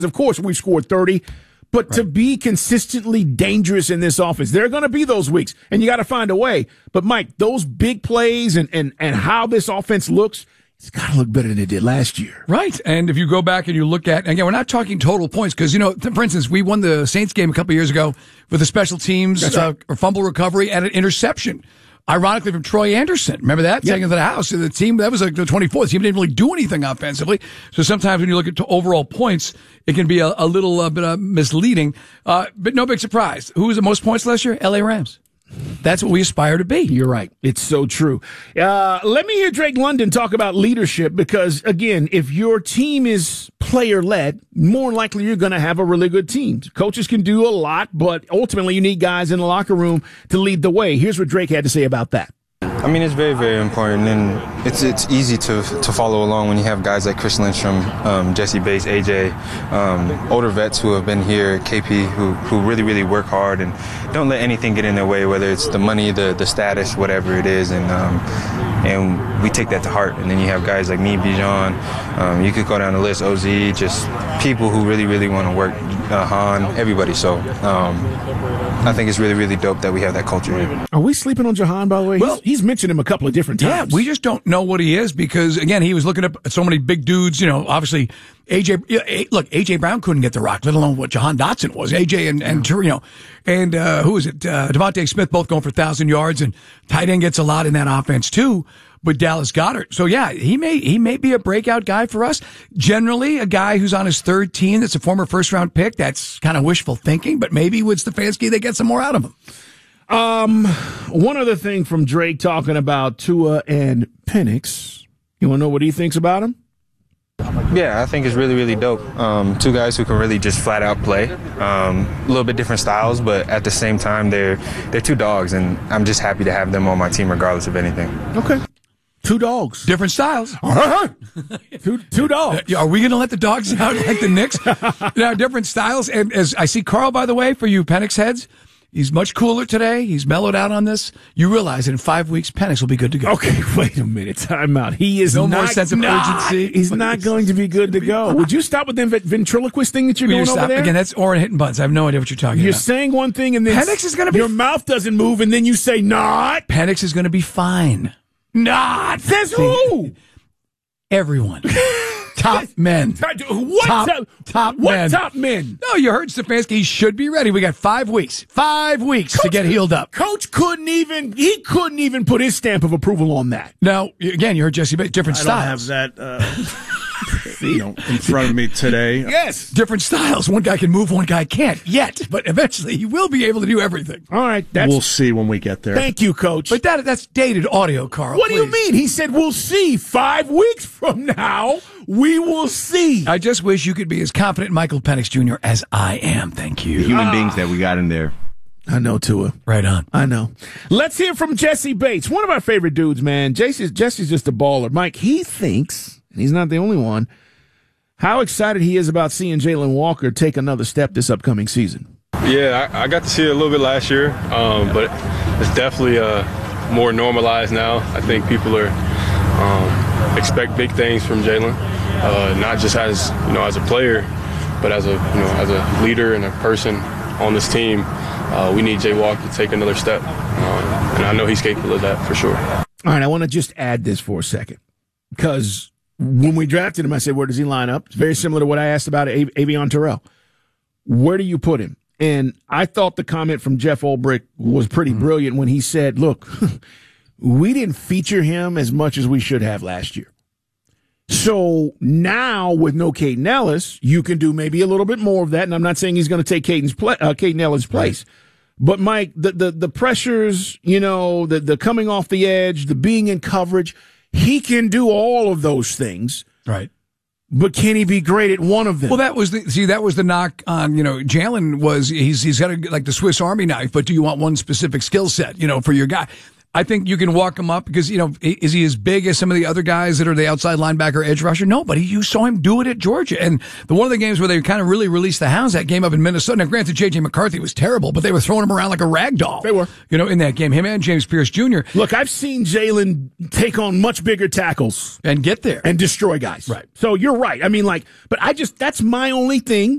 Of course, we've scored 30. But to be consistently dangerous in this offense, there are going to be those weeks, and you got to find a way. But, Mike, those big plays and how this offense looks, it's got to look better than it did last year. Right. And if you go back and you look at, again, we're not talking total points because, for instance, we won the Saints game a couple years ago with the special teams fumble recovery and an interception. Ironically, from Troy Anderson. Remember that? Taking it to the house. The team, that was like the 24th. The team didn't really do anything offensively. So sometimes when you look at overall points, it can be a little bit misleading. But no big surprise. Who was the most points last year? L.A. Rams. That's what we aspire to be. You're right. It's so true. Let me hear Drake London talk about leadership because, again, if your team is player-led, more likely you're going to have a really good team. Coaches can do a lot, but ultimately you need guys in the locker room to lead the way. Here's what Drake had to say about that. I mean, it's very, very important, and it's easy to follow along when you have guys like Chris Lindstrom, Jesse Bates, AJ, older vets who have been here, KP, who really, really work hard and don't let anything get in their way, whether it's the money, the status, whatever it is, and we take that to heart. And then you have guys like me, Bijan, you could go down the list, OZ, just people who really, really want to work, Han, everybody. So I think it's really, really dope that we have that culture here. Are we sleeping on Jahan, by the way? Well, he's mentioned him a couple of different times. Yeah, we just don't know what he is because, again, he was looking up at so many big dudes. Obviously, A.J. Brown couldn't get the rock, let alone what Jahan Dotson was. A.J. and Torino. And who is it? Devontae Smith both going for 1,000 yards, and tight end gets a lot in that offense, too. But Dallas Goedert. So, yeah, he may be a breakout guy for us. Generally, a guy who's on his third team that's a former first-round pick, that's kind of wishful thinking, but maybe with Stefanski, they get some more out of him. One other thing from Drake talking about Tua and Penix. You want to know what he thinks about him? Yeah, I think it's really, really dope. Two guys who can really just flat out play. A little bit different styles, but at the same time, they're two dogs, and I'm just happy to have them on my team regardless of anything. Okay. Two dogs. Different styles. Two dogs. Are we going to let the dogs out like the Knicks? Now, different styles. And as I see Carl, by the way, for you Penix heads, he's much cooler today. He's mellowed out on this. You realize in 5 weeks, Penix will be good to go. Okay, wait a minute. Time out. He is no more sense of urgency. He's not going to be good to go. Would you stop with the ventriloquist thing that you're doing over there? Again, that's Oren hitting buttons. I have no idea what you're talking about. You're saying one thing and then Penix is going to be. Your mouth doesn't move and then you say not. Penix is going to be fine. Not. Says who? Everyone. Top men. What? Top men. What top men? No, you heard Stefanski. He should be ready. We got 5 weeks. 5 weeks to get healed up. Coach couldn't even put his stamp of approval on that. Now, again, you heard Jesse Bates. Different styles. I don't have that in front of me today. Yes. Different styles. One guy can move, one guy can't yet. But eventually, he will be able to do everything. All right. We'll see when we get there. Thank you, Coach. But that's dated audio, Carl. What do you mean? He said we'll see. 5 weeks from now, we will see. I just wish you could be as confident in Michael Penix Jr. as I am. Thank you. The human beings that we got in there. I know, Tua. Right on. I know. Let's hear from Jesse Bates, one of our favorite dudes, man. Jesse's just a baller. Mike, he thinks, and he's not the only one, how excited he is about seeing Jalen Walker take another step this upcoming season. Yeah, I got to see it a little bit last year, but it's definitely more normalized now. I think people are expect big things from Jalen, not just as a player, but as a leader and a person on this team. We need Jay Walker to take another step, and I know he's capable of that for sure. All right, I want to just add this for a second, because when we drafted him, I said, where does he line up? It's very similar to what I asked about Avion Terrell. Where do you put him? And I thought the comment from Jeff Ulbrich was pretty brilliant when he said, look, we didn't feature him as much as we should have last year. So now with no Caden Ellis, you can do maybe a little bit more of that. And I'm not saying he's going to take Caden Ellis' place. Right. But, Mike, the pressures, the coming off the edge, the being in coverage, he can do all of those things. Right. But can he be great at one of them? Well, that was the knock on, Jalen was, he's got like the Swiss Army knife, but do you want one specific skill set, for your guy? I think you can walk him up because, is he as big as some of the other guys that are the outside linebacker edge rusher? No, but you saw him do it at Georgia. And one of the games where they kind of really released the hounds, that game up in Minnesota. Now, granted, J.J. McCarthy was terrible, but they were throwing him around like a rag doll. They were. In that game, him and James Pierce Jr. Look, I've seen Jalen take on much bigger tackles. And get there. And destroy guys. Right. So you're right. I mean, but that's my only thing.